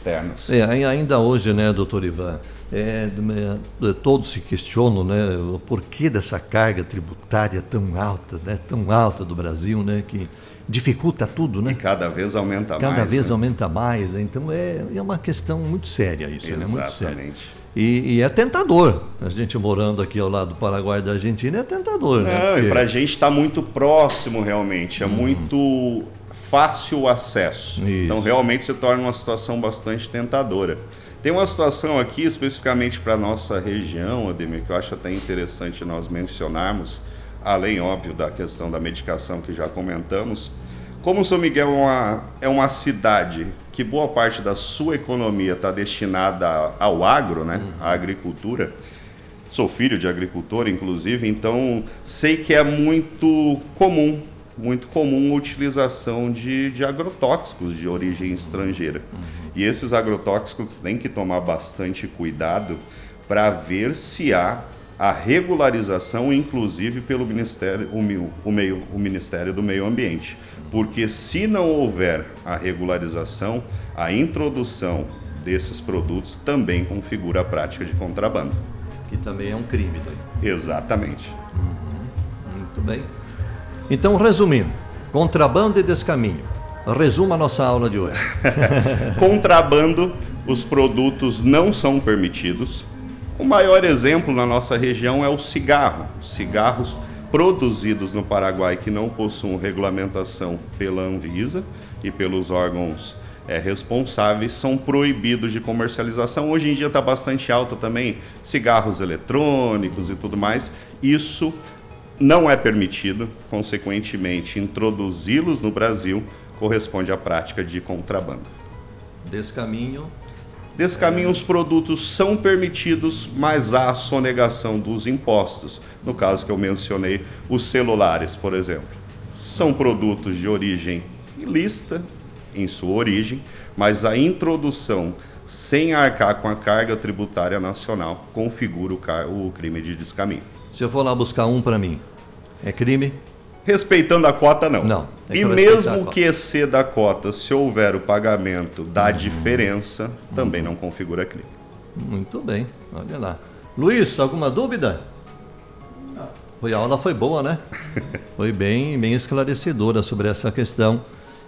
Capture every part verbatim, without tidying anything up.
externos. É, ainda hoje, né, doutor Ivan, é, é, todos se questionam, né, o porquê dessa carga tributária tão alta, né, tão alta do Brasil, né, que dificulta tudo, né? E cada vez aumenta cada mais. Cada vez né? aumenta mais, né? Então é, é uma questão muito séria isso, Exatamente. né? Muito séria. E, e é tentador. A gente morando aqui ao lado do Paraguai e da Argentina é tentador, Não, né? Porque... e para a gente está muito próximo realmente, é hum. muito fácil o acesso. Isso. Então realmente se torna uma situação bastante tentadora. Tem uma situação aqui especificamente para a nossa região, Ademir, que eu acho até interessante nós mencionarmos, além, óbvio, da questão da medicação que já comentamos. Como São Miguel é uma, é uma cidade que boa parte da sua economia está destinada ao agro, né, uhum. à agricultura, sou filho de agricultor, inclusive, então sei que é muito comum, muito comum a utilização de, de agrotóxicos de origem estrangeira. Uhum. E esses agrotóxicos têm que tomar bastante cuidado para ver se há a regularização, inclusive pelo Ministério, o, o, meio, o Ministério do Meio Ambiente. Porque se não houver a regularização, a introdução desses produtos também configura a prática de contrabando. Que também é um crime. Daí. Exatamente. Uhum. Muito bem. Então, resumindo, contrabando e descaminho. Resuma a nossa aula de hoje. Contrabando, os produtos não são permitidos. O maior exemplo na nossa região é o cigarro. Cigarros produzidos no Paraguai que não possuem regulamentação pela Anvisa e pelos órgãos é, responsáveis são proibidos de comercialização. Hoje em dia está bastante alta também cigarros eletrônicos e tudo mais. Isso não é permitido, consequentemente, introduzi-los no Brasil corresponde à prática de contrabando. Descaminho. Descaminho, os produtos são permitidos, mas há a sonegação dos impostos. No caso que eu mencionei, os celulares, por exemplo, são produtos de origem ilícita, em sua origem, mas a introdução sem arcar com a carga tributária nacional configura o, car- o crime de descaminho. Se eu for lá buscar um para mim, é crime? Respeitando a cota, não. Não. E mesmo que exceda a cota, se houver o pagamento da uhum. diferença, também uhum. não configura crime. Muito bem, olha lá. Luiz, alguma dúvida? Não. Foi, a aula foi boa, né? Foi bem, bem esclarecedora sobre essa questão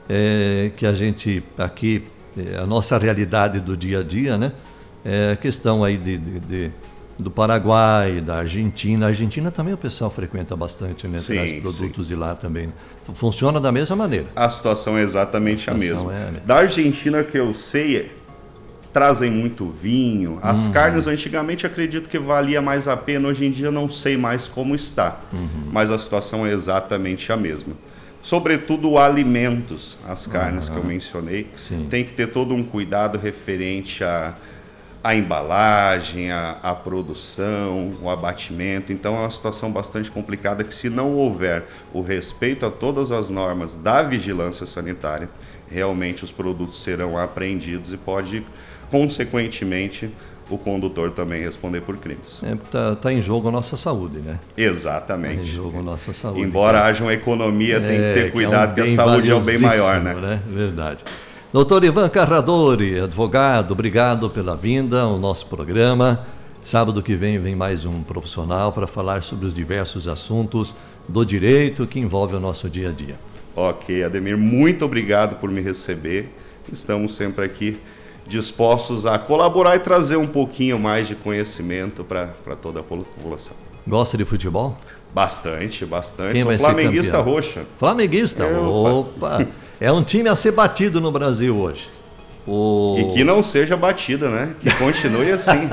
é, que a gente aqui, é, a nossa realidade do dia a dia, né? É a questão aí de... de, de do Paraguai, da Argentina. A Argentina também o pessoal frequenta bastante, né? Sim, traz produtos sim. de lá também. Funciona da mesma maneira. A situação é exatamente a, a mesma. É a mesma. Da Argentina, que eu sei, trazem muito vinho. As uhum. carnes, antigamente, acredito que valia mais a pena. Hoje em dia, não sei mais como está. Uhum. Mas a situação é exatamente a mesma. Sobretudo alimentos, as carnes uhum. que eu mencionei. Sim. Tem que ter todo um cuidado referente a... a embalagem, a, a produção, o abatimento. Então é uma situação bastante complicada que, se não houver o respeito a todas as normas da vigilância sanitária, realmente os produtos serão apreendidos e pode, consequentemente, o condutor também responder por crimes. É, tá, tá em jogo a nossa saúde, né? Exatamente. Tá em jogo a nossa saúde. Embora que... haja uma economia, tem é, que ter cuidado, que, é um que a saúde é o bem maior, né? né? Verdade. Doutor Ivan Carradori, advogado, obrigado pela vinda ao nosso programa. Sábado que vem vem mais um profissional para falar sobre os diversos assuntos do direito que envolve o nosso dia a dia. Ok, Ademir, muito obrigado por me receber. Estamos sempre aqui dispostos a colaborar e trazer um pouquinho mais de conhecimento para toda a população. Gosta de futebol? Bastante, bastante. Quem Sou vai flamenguista ser campeão? roxa. Flamenguista? Opa! Opa. É um time a ser batido no Brasil hoje. O... E que não seja batida, né? Que continue assim.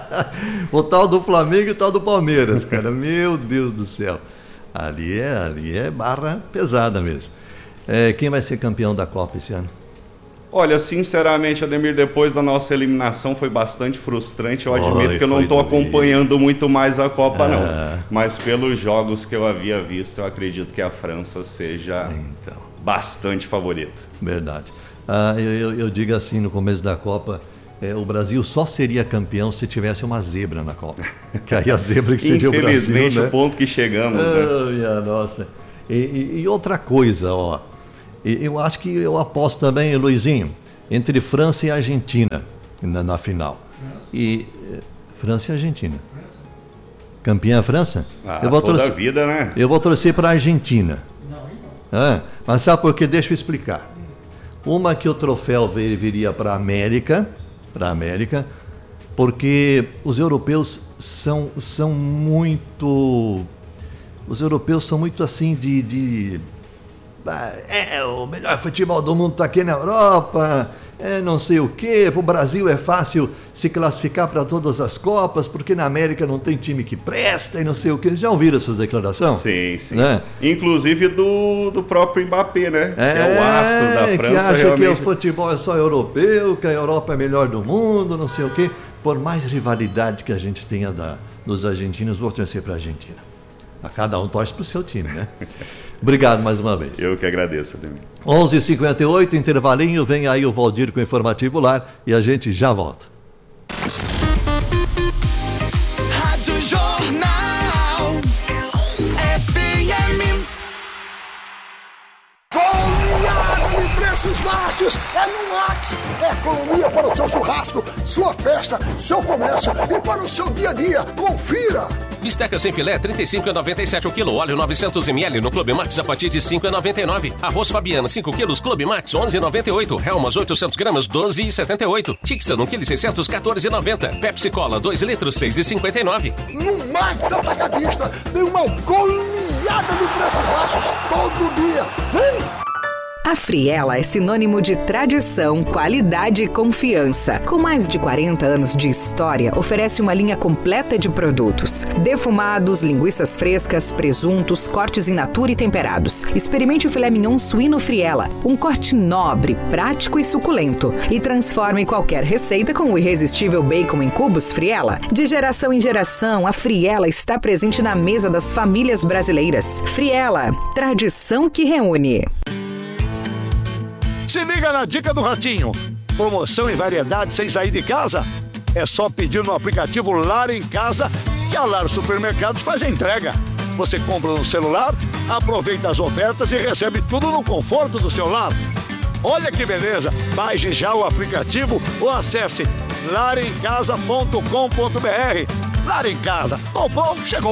O tal do Flamengo e o tal do Palmeiras, cara. Meu Deus do céu. Ali é, ali é barra pesada mesmo. É, quem vai ser campeão da Copa esse ano? Olha, sinceramente, Ademir, depois da nossa eliminação foi bastante frustrante. Eu admito Oi, que eu não estou acompanhando muito mais a Copa, ah. não. Mas pelos jogos que eu havia visto, eu acredito que a França seja então. bastante favorita. Verdade. Ah, eu, eu, eu digo assim, no começo da Copa, é, o Brasil só seria campeão se tivesse uma zebra na Copa. Que aí a zebra que seria o Brasil, Infelizmente, né? o ponto que chegamos, oh, né? Minha nossa. E, e, e outra coisa, ó. Eu acho que eu aposto também, Luizinho, entre França e Argentina na, na final. E eh, França e Argentina. Campeã a França? Ah, eu vou toda torcer, a vida, né? Eu vou torcer para a Argentina. Ah, mas sabe por quê? Deixa eu explicar. Uma que o troféu viria para a América, para a América, porque os europeus são, são muito... Os europeus são muito assim de... de é, o melhor futebol do mundo está aqui na Europa, é não sei o quê, para o Brasil é fácil se classificar para todas as Copas, porque na América não tem time que presta e não sei o quê. Já ouviram essas declarações? Sim, sim. Né? Inclusive do, do próprio Mbappé, né? É, que é o astro da França. Que acha realmente... que o futebol é só europeu, que a Europa é melhor do mundo, não sei o quê. Por mais rivalidade que a gente tenha da, dos argentinos, vou torcer para a Argentina. A cada um torce para o seu time, né? Obrigado mais uma vez. Eu que agradeço, Ademir. onze e cinquenta e oito, intervalinho, vem aí o Valdir com o Informativo Lar e a gente já volta. Rádio Jornal F M. Goleada de preços baixos é no Max. É economia para o seu churrasco, sua festa, seu comércio e para o seu dia a dia. Confira! Bisteca sem filé, trinta e cinco reais e noventa e sete centavos o quilo. Óleo novecentos mililitros no Clube Max a partir de cinco reais e noventa e nove centavos. Arroz Fabiana, cinco quilos, Clube Max, onze reais e noventa e oito centavos. Helmas, oitocentos gramas, doze reais e setenta e oito centavos. Tixan, um quilo e seiscentos, quatorze reais e noventa centavos. Pepsi Cola, dois litros, seis reais e cinquenta e nove centavos. No Max Atacadista tem uma goleada de preços baixos todo dia. Vem! A Friela é sinônimo de tradição, qualidade e confiança. Com mais de quarenta anos de história, oferece uma linha completa de produtos. Defumados, linguiças frescas, presuntos, cortes in natura e temperados. Experimente o filé mignon suíno Friela, um corte nobre, prático e suculento. E transforme qualquer receita com o irresistível bacon em cubos Friela. De geração em geração, a Friela está presente na mesa das famílias brasileiras. Friela, tradição que reúne. Se liga na dica do Ratinho. Promoção e variedade sem sair de casa? É só pedir no aplicativo Lar em Casa que a Lar Supermercados faz a entrega. Você compra no celular, aproveita as ofertas e recebe tudo no conforto do seu lar. Olha que beleza! Baixe já o aplicativo ou acesse lar em casa ponto com ponto b r. Lar em Casa. Comprou, chegou!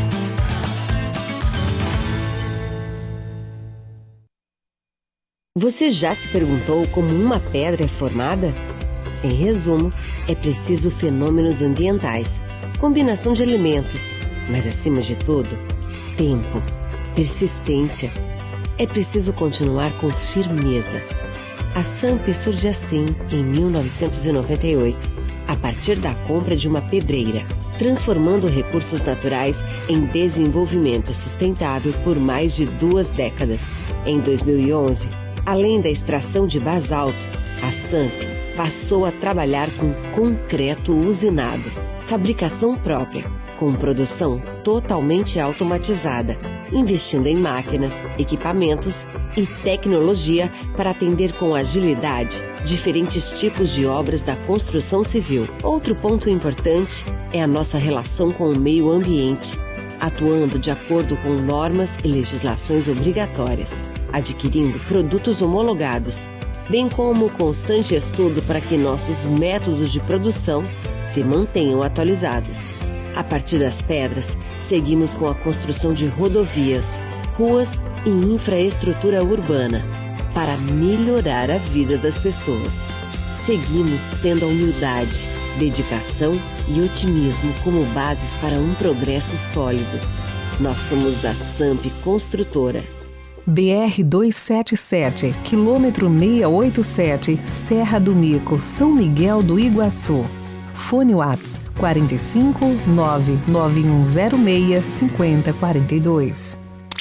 Você já se perguntou como uma pedra é formada? Em resumo, é preciso fenômenos ambientais, combinação de elementos, mas acima de tudo, tempo, persistência. É preciso continuar com firmeza. A Samp surge assim em mil novecentos e noventa e oito, a partir da compra de uma pedreira, transformando recursos naturais em desenvolvimento sustentável por mais de duas décadas. Em dois mil e onze, além da extração de basalto, a Samp passou a trabalhar com concreto usinado, fabricação própria, com produção totalmente automatizada, investindo em máquinas, equipamentos e tecnologia para atender com agilidade diferentes tipos de obras da construção civil. Outro ponto importante é a nossa relação com o meio ambiente, atuando de acordo com normas e legislações obrigatórias, adquirindo produtos homologados, bem como constante estudo para que nossos métodos de produção se mantenham atualizados. A partir das pedras, seguimos com a construção de rodovias, ruas e infraestrutura urbana para melhorar a vida das pessoas. Seguimos tendo a humildade, dedicação e otimismo como bases para um progresso sólido. Nós somos a Samp Construtora. B R duzentos e setenta e sete, quilômetro seiscentos e oitenta e sete, Serra do Mico, São Miguel do Iguaçu. Fone Whats quarenta e cinco, nove nove um zero seis, cinco zero quatro dois.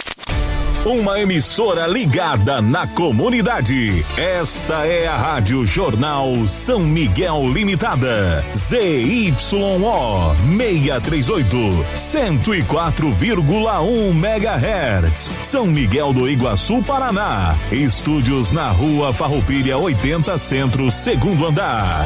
Uma emissora ligada na comunidade. Esta é a Rádio Jornal São Miguel Limitada. Z Y O seiscentos e trinta e oito, cento e quatro vírgula um megahertz. São Miguel do Iguaçu, Paraná. Estúdios na Rua Farroupilha oitenta, Centro, segundo andar.